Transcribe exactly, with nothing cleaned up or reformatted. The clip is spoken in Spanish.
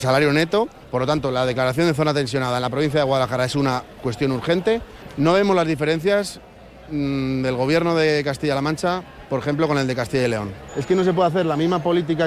Salario neto, por lo tanto, la declaración de zona tensionada en la provincia de Guadalajara es una cuestión urgente. No vemos las diferencias mmm, del gobierno de Castilla-La Mancha, por ejemplo, con el de Castilla y León. Es que no se puede hacer la misma política